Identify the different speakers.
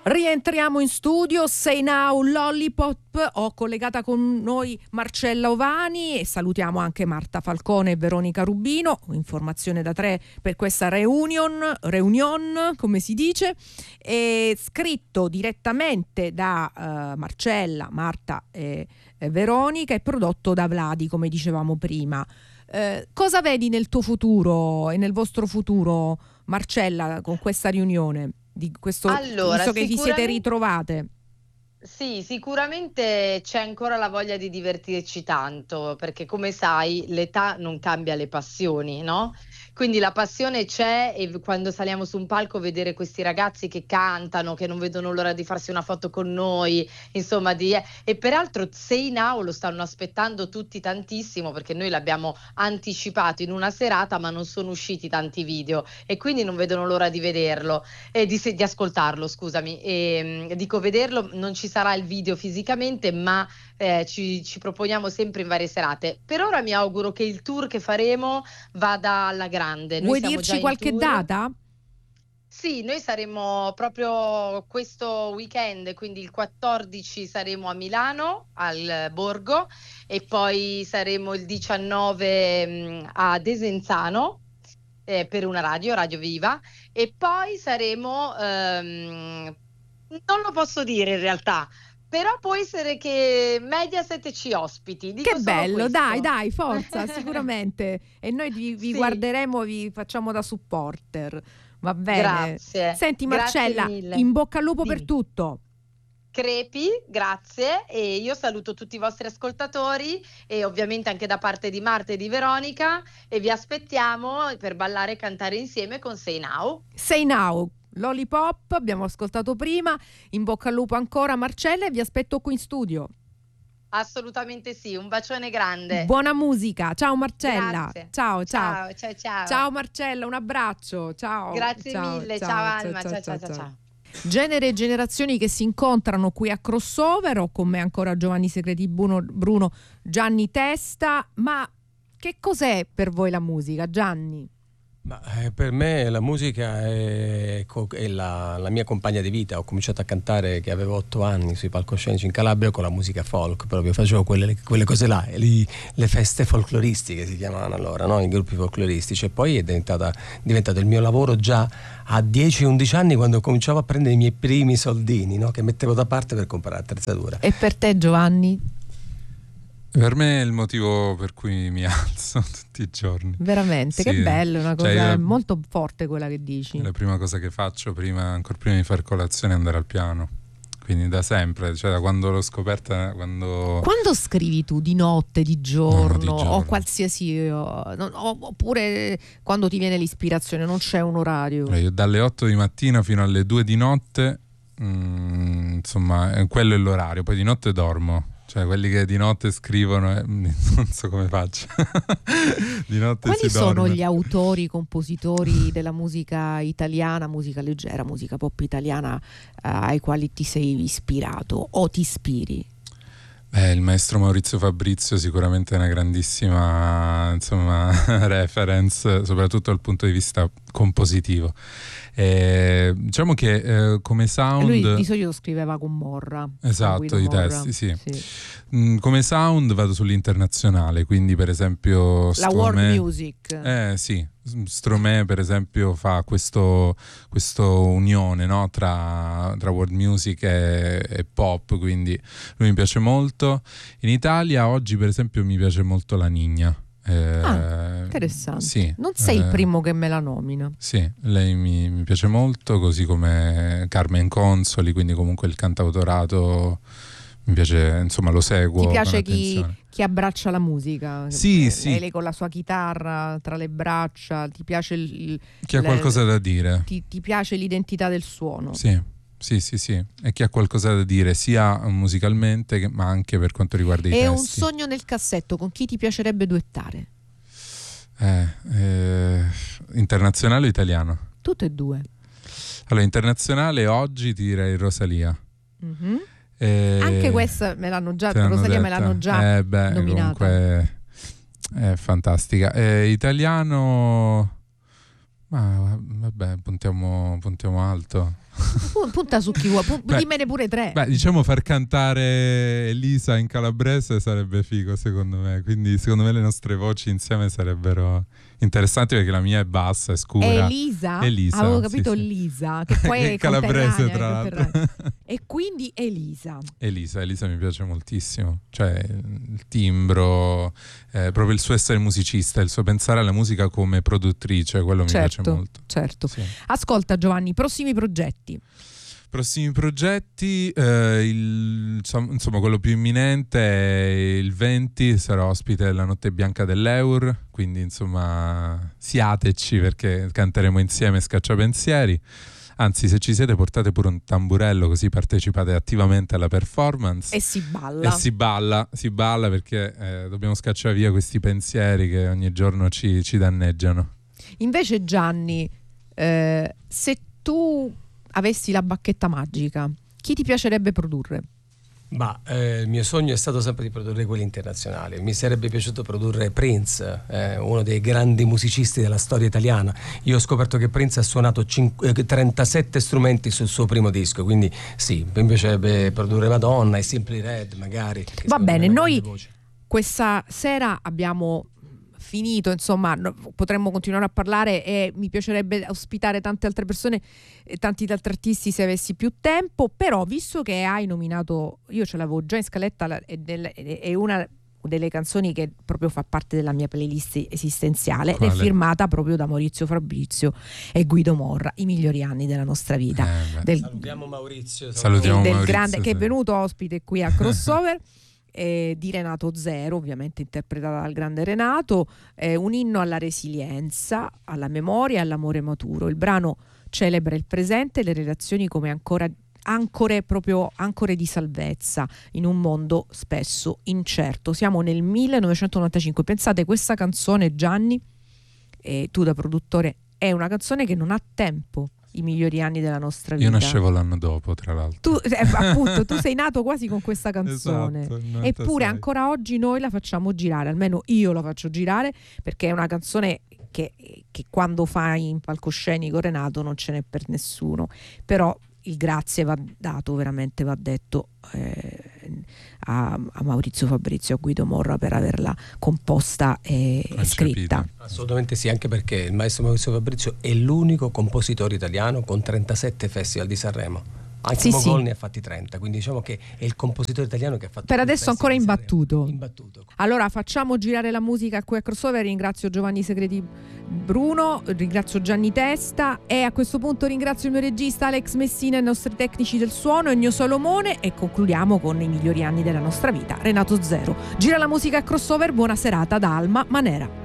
Speaker 1: Rientriamo in studio, Say Now Lollipop. Ho collegata con noi Marcella Ovani e salutiamo anche Marta Falcone e Veronica Rubino. Informazione da 3 per questa reunion, come si dice, e scritto direttamente da Marcella, Marta e Veronica e prodotto da Vladi, come dicevamo prima. Cosa vedi nel tuo futuro e nel vostro futuro, Marcella, con questa riunione? Di questo,
Speaker 2: Allora,
Speaker 1: visto che vi siete ritrovate.
Speaker 2: Sì, sicuramente c'è ancora la voglia di divertirci tanto, perché come sai, l'età non cambia le passioni, no? Quindi la passione c'è e quando saliamo su un palco vedere questi ragazzi che cantano, che non vedono l'ora di farsi una foto con noi, insomma, e peraltro Say Now lo stanno aspettando tutti tantissimo perché noi l'abbiamo anticipato in una serata, ma non sono usciti tanti video e quindi non vedono l'ora di vederlo, di ascoltarlo, scusami. E dico vederlo, non ci sarà il video fisicamente, ma ci proponiamo sempre in varie serate. Per ora mi auguro che il tour che faremo vada alla grande. Noi
Speaker 1: Vuoi
Speaker 2: siamo
Speaker 1: dirci
Speaker 2: già in
Speaker 1: qualche
Speaker 2: tour.
Speaker 1: data?
Speaker 2: Sì, noi saremo proprio questo weekend, quindi il 14 saremo a Milano, al Borgo, e poi saremo il 19 a Desenzano per una Radio Viva, e poi saremo, non lo posso dire in realtà, però può essere che Mediaset ci ospiti. Dico
Speaker 1: Che
Speaker 2: solo
Speaker 1: bello,
Speaker 2: questo.
Speaker 1: dai, forza, sicuramente. E noi vi
Speaker 2: Sì.
Speaker 1: guarderemo, vi facciamo da supporter. Va bene.
Speaker 2: Grazie.
Speaker 1: Senti
Speaker 2: Grazie
Speaker 1: Marcella,
Speaker 2: mille.
Speaker 1: in bocca al lupo per
Speaker 2: Dimmi.
Speaker 1: tutto.
Speaker 2: Crepi, grazie, e io saluto tutti i vostri ascoltatori e ovviamente anche da parte di Marta e di Veronica, e vi aspettiamo per ballare e cantare insieme con Say Now.
Speaker 1: Say Now, Lollipop, abbiamo ascoltato prima. In bocca al lupo ancora Marcella e vi aspetto qui in studio.
Speaker 2: Assolutamente sì, un bacione grande.
Speaker 1: Buona musica, ciao Marcella.
Speaker 2: Grazie.
Speaker 1: Ciao.
Speaker 2: Ciao.
Speaker 1: Ciao Marcella, un abbraccio. Ciao.
Speaker 2: Grazie mille, ciao Alma, ciao.
Speaker 1: Genere e generazioni che si incontrano qui a Crossover. Ho con me ancora Giovanni Secreti Bruno, Gianni Testa. Ma che cos'è per voi la musica, Gianni?
Speaker 3: Ma, per me la musica è la mia compagna di vita. Ho cominciato a cantare che avevo 8 anni sui palcoscenici in Calabria con la musica folk, proprio facevo quelle cose là, le feste folcloristiche si chiamavano allora, no? I gruppi folcloristici, e poi è diventato il mio lavoro già a 10-11 anni, quando cominciavo a prendere i miei primi soldini, no? Che mettevo da parte per comprare attrezzatura.
Speaker 1: E per te, Giovanni?
Speaker 4: Per me è il motivo per cui mi alzo tutti i giorni.
Speaker 1: Veramente, sì. Che bello, una cosa molto forte quella che dici.
Speaker 4: È la prima cosa che faccio ancora prima di fare colazione, è andare al piano. Quindi da sempre, cioè da quando l'ho scoperta. Quando
Speaker 1: scrivi tu? Di notte, di giorno, o qualsiasi, oppure quando ti viene l'ispirazione? Non c'è un orario?
Speaker 4: Io dalle 8 di mattina fino alle 2 di notte, insomma, quello è l'orario. Poi di notte dormo. Cioè quelli che di notte scrivono, non so come faccio. Di notte
Speaker 1: quali
Speaker 4: si dorme.
Speaker 1: Sono gli autori, compositori della musica italiana, musica leggera, musica pop italiana, ai quali ti sei ispirato o ti ispiri?
Speaker 4: Il maestro Maurizio Fabrizio sicuramente è una grandissima, insomma, reference, soprattutto dal punto di vista compositivo. Diciamo che come sound,
Speaker 1: lui di solito scriveva con Morra.
Speaker 4: Esatto, i testi, sì. Come sound vado sull'internazionale, quindi per esempio
Speaker 1: la world music.
Speaker 4: Sì, Stromae per esempio fa questo unione, no? tra world music e pop, quindi lui mi piace molto. In Italia oggi per esempio mi piace molto La Niña.
Speaker 1: Interessante.
Speaker 4: Sì,
Speaker 1: non sei il primo che me la nomina.
Speaker 4: Sì, lei mi piace molto, così come Carmen Consoli, quindi comunque il cantautorato mi piace, insomma, lo seguo.
Speaker 1: Ti piace chi abbraccia la musica?
Speaker 4: Sì.
Speaker 1: Lei con la sua chitarra tra le braccia, ti piace
Speaker 4: chi ha qualcosa da dire?
Speaker 1: Ti piace l'identità del suono?
Speaker 4: Sì. E chi ha qualcosa da dire sia musicalmente ma anche per quanto riguarda i testi.
Speaker 1: È un sogno nel cassetto, con chi ti piacerebbe duettare?
Speaker 4: Internazionale o italiano?
Speaker 1: Tutte e due.
Speaker 4: Allora, internazionale oggi ti direi Rosalia.
Speaker 1: Mm-hmm. Anche questa Rosalia
Speaker 4: detta.
Speaker 1: Me l'hanno già nominata.
Speaker 4: Comunque è fantastica. Italiano, ma vabbè, puntiamo alto.
Speaker 1: Punta su chi vuoi, dimmene pure 3.
Speaker 4: Beh, diciamo far cantare Elisa in calabrese sarebbe figo secondo me, quindi secondo me le nostre voci insieme sarebbero interessanti, perché la mia è bassa, è scura.
Speaker 1: Elisa?
Speaker 4: Elisa,
Speaker 1: avevo capito
Speaker 4: sì.
Speaker 1: Lisa, che poi è
Speaker 4: calabrese tra l'altro.
Speaker 1: E quindi Elisa
Speaker 4: mi piace moltissimo, cioè il timbro, proprio il suo essere musicista, il suo pensare alla musica come produttrice, quello mi piace molto.
Speaker 1: Certo.
Speaker 4: Sì.
Speaker 1: Ascolta Giovanni, prossimi progetti?
Speaker 4: Insomma, quello più imminente è il 20, sarò ospite della Notte Bianca dell'Eur, quindi insomma siateci, perché canteremo insieme Scacciapensieri. Anzi, se ci siete portate pure un tamburello, così partecipate attivamente alla performance.
Speaker 1: E si balla.
Speaker 4: Si balla perché dobbiamo scacciare via questi pensieri che ogni giorno ci danneggiano.
Speaker 1: Invece Gianni, se tu avessi la bacchetta magica, chi ti piacerebbe produrre?
Speaker 3: Il mio sogno è stato sempre di produrre quelli internazionali. Mi sarebbe piaciuto produrre Prince, uno dei grandi musicisti della storia italiana. Io ho scoperto che Prince ha suonato 37 strumenti sul suo primo disco, quindi sì, mi piacerebbe produrre Madonna e Simply Red magari.
Speaker 1: Va bene, noi questa sera abbiamo finito, insomma, potremmo continuare a parlare e mi piacerebbe ospitare tante altre persone e tanti altri artisti se avessi più tempo, però visto che hai nominato, io ce l'avevo già in scaletta, è una delle canzoni che proprio fa parte della mia playlist esistenziale. Quale? Ed è firmata proprio da Maurizio Fabrizio e Guido Morra, I migliori anni della nostra vita.
Speaker 3: Salutiamo Maurizio.
Speaker 1: Grande, che è venuto ospite qui a Crossover. Di Renato Zero, ovviamente interpretata dal grande Renato, un inno alla resilienza, alla memoria e all'amore maturo. Il brano celebra il presente e le relazioni come ancore di salvezza in un mondo spesso incerto. Siamo nel 1995. Pensate, questa canzone, Gianni, tu da produttore, è una canzone che non ha tempo. I migliori anni della nostra vita.
Speaker 4: Io nascevo l'anno dopo, tra l'altro.
Speaker 1: Tu sei nato quasi con questa canzone.
Speaker 4: Esatto,
Speaker 1: eppure ancora oggi noi la facciamo girare, almeno io la faccio girare, perché è una canzone che quando fai in palcoscenico Renato non ce n'è per nessuno. Però il grazie va dato, veramente va detto a Maurizio Fabrizio e a Guido Morra per averla composta e scritta.
Speaker 3: Assolutamente sì, anche perché il maestro Maurizio Fabrizio è l'unico compositore italiano con 37 festival di Sanremo. Anche Mogol ne ha fatti 30, quindi diciamo che è il compositore italiano che ha fatto
Speaker 1: per adesso ancora imbattuto.
Speaker 3: Imbattuto.
Speaker 1: Allora facciamo girare la musica qui a Crossover. Ringrazio Giovanni Segreti Bruno, ringrazio Gianni Testa e a questo punto ringrazio il mio regista Alex Messina e i nostri tecnici del suono Ennio Salomone, e concludiamo con I migliori anni della nostra vita, Renato Zero. Gira la musica a Crossover, buona serata da Alma Manera.